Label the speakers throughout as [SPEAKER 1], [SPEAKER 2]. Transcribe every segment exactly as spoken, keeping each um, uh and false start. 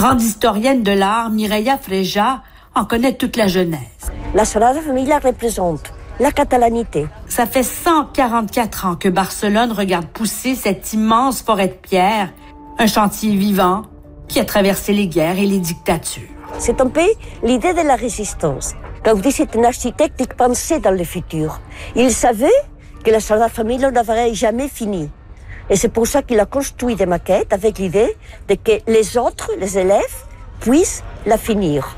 [SPEAKER 1] Grande historienne de l'art, Mireia Freja en connaît toute la genèse.
[SPEAKER 2] La Sagrada Familia représente la catalanité.
[SPEAKER 1] Ça fait cent quarante-quatre ans que Barcelone regarde pousser cette immense forêt de pierre, un chantier vivant qui a traversé les guerres et les dictatures.
[SPEAKER 2] C'est un peu l'idée de la résistance. Gaudí, c'est un architecte qui pensait dans le futur. Il savait que la Sagrada Familia n'aurait jamais fini. Et c'est pour ça qu'il a construit des maquettes avec l'idée de que les autres, les élèves, puissent la finir.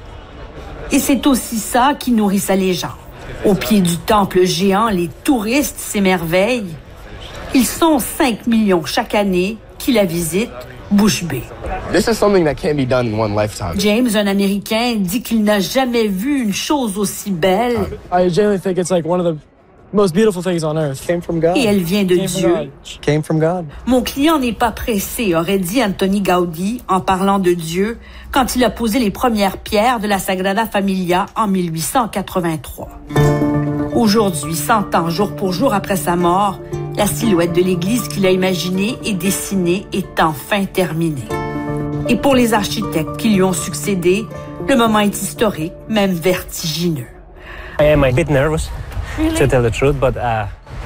[SPEAKER 1] Et c'est aussi ça qui nourrit sa légende. Au pied du temple géant, les touristes s'émerveillent. Ils sont cinq millions chaque année qui la visitent bouche bée.
[SPEAKER 3] This is something that can't be done in one lifetime.
[SPEAKER 1] James, un Américain, dit qu'il n'a jamais vu une chose aussi belle.
[SPEAKER 4] I genuinely think it's like one of the most beautiful things on earth.
[SPEAKER 3] Came from God.
[SPEAKER 1] Et elle vient de
[SPEAKER 4] Came
[SPEAKER 1] Dieu.
[SPEAKER 4] from God.
[SPEAKER 3] Came from God.
[SPEAKER 1] Mon client n'est pas pressé, aurait dit Antoni Gaudí en parlant de Dieu quand il a posé les premières pierres de la Sagrada Familia en mille huit cent quatre-vingt-trois. Aujourd'hui, cent ans jour pour jour après sa mort, la silhouette de l'église qu'il a imaginée et dessinée est enfin terminée. Et pour les architectes qui lui ont succédé, le moment est historique, même vertigineux.
[SPEAKER 5] I am a bit nervous, to tell the truth, but uh,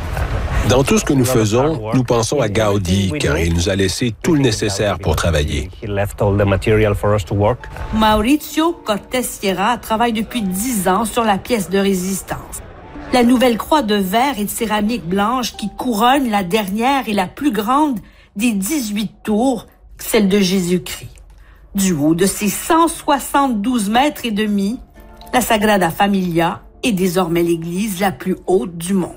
[SPEAKER 6] Dans tout ce que nous faisons, nous pensons à Gaudí, car il nous a laissé tout le nécessaire pour travailler.
[SPEAKER 5] he left all the material for us to work.
[SPEAKER 1] Mauricio Cortés Sierra travaille depuis dix ans sur la pièce de résistance. La nouvelle croix de verre et de céramique blanche qui couronne la dernière et la plus grande des dix-huit tours, celle de Jésus-Christ. Du haut de ses cent soixante-douze mètres et demi, la Sagrada Familia est désormais l'église la plus haute du monde.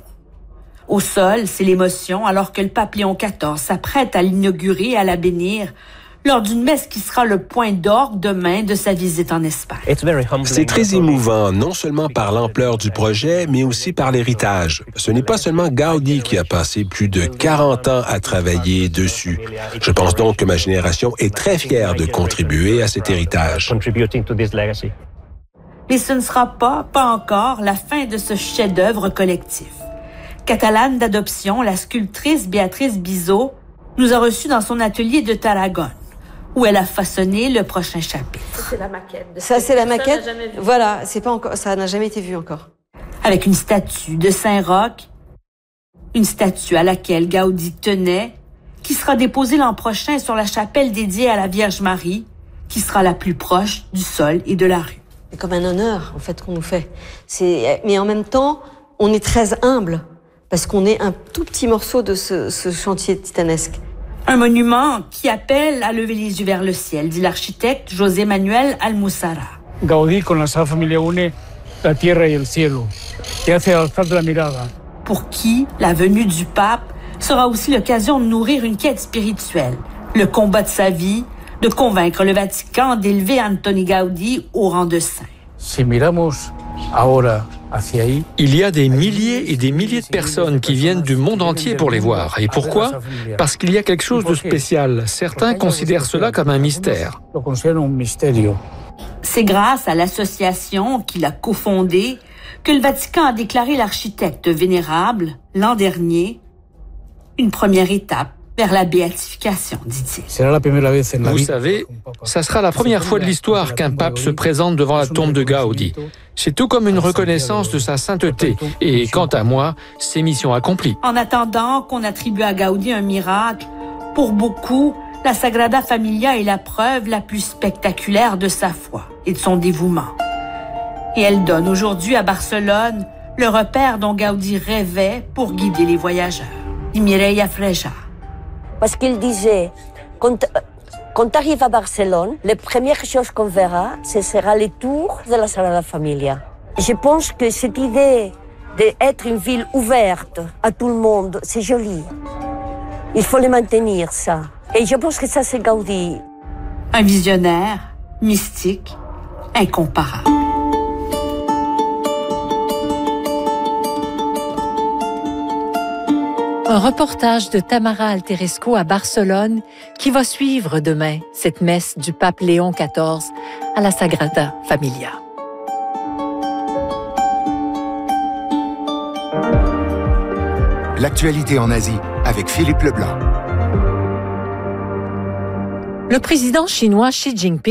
[SPEAKER 1] Au sol, c'est l'émotion alors que le pape Léon quatorze s'apprête à l'inaugurer et à la bénir lors d'une messe qui sera le point d'orgue demain de sa visite en Espagne.
[SPEAKER 6] C'est très émouvant, non seulement par l'ampleur du projet, mais aussi par l'héritage. Ce n'est pas seulement Gaudí qui a passé plus de quarante ans à travailler dessus. Je pense donc que ma génération est très fière de contribuer à cet héritage.
[SPEAKER 1] Mais ce ne sera pas, pas encore, la fin de ce chef-d'œuvre collectif. Catalane d'adoption, la sculptrice Béatrice Bizot nous a reçus dans son atelier de Tarragone, où elle a façonné le prochain chapitre.
[SPEAKER 7] Ça, c'est la maquette.
[SPEAKER 8] Ça, c'est la maquette. Voilà, c'est pas encore, ça n'a jamais été vu encore.
[SPEAKER 1] Avec une statue de Saint-Roch, une statue à laquelle Gaudí tenait, qui sera déposée l'an prochain sur la chapelle dédiée à la Vierge Marie, qui sera la plus proche du sol et de la rue.
[SPEAKER 8] C'est comme un honneur, en fait, qu'on nous fait. C'est, mais en même temps, on est très humble, parce qu'on est un tout petit morceau de ce, ce chantier titanesque.
[SPEAKER 1] Un monument qui appelle à lever les yeux vers le ciel, dit l'architecte José Manuel Almuzara.
[SPEAKER 4] Gaudí con la Sagrada Familia une la tierra y el cielo, y hace alzar la mirada.
[SPEAKER 1] Pour qui la venue du pape sera aussi l'occasion de nourrir une quête spirituelle, le combat de sa vie, de convaincre le Vatican d'élever Antoni Gaudí au rang de saint.
[SPEAKER 4] Si miramos ahora hacia ahí,
[SPEAKER 9] il y a des milliers et des milliers de personnes qui viennent du monde entier pour les voir. Et pourquoi? Parce qu'il y a quelque chose de spécial. Certains considèrent cela comme un mystère.
[SPEAKER 4] lo consideran un misterio.
[SPEAKER 1] C'est grâce à l'association qu'il a cofondée que le Vatican a déclaré l'architecte vénérable l'an dernier, une première étape vers la béatification, dit-il.
[SPEAKER 9] Vous savez, ça sera la première fois de l'histoire qu'un pape se présente devant la tombe de Gaudí. C'est tout comme une reconnaissance de sa sainteté. Et quant à moi, c'est mission accomplie.
[SPEAKER 1] En attendant qu'on attribue à Gaudí un miracle, pour beaucoup, la Sagrada Familia est la preuve la plus spectaculaire de sa foi et de son dévouement. Et elle donne aujourd'hui à Barcelone le repère dont Gaudí rêvait pour guider les voyageurs. Dit Mireia Freja.
[SPEAKER 2] Parce qu'il disait, quand, quand tu arrives à Barcelone, la première chose qu'on verra, ce sera les tours de la Sagrada Familia. Je pense que cette idée d'être une ville ouverte à tout le monde, c'est joli. Il faut le maintenir, ça. Et je pense que ça, c'est Gaudí.
[SPEAKER 1] Un visionnaire, mystique, incomparable.
[SPEAKER 10] Un reportage de Tamara Alteresco à Barcelone qui va suivre demain cette messe du pape Léon quatorze à la Sagrada Familia.
[SPEAKER 11] L'actualité en Asie avec Philippe Leblanc.
[SPEAKER 10] Le président chinois Xi Jinping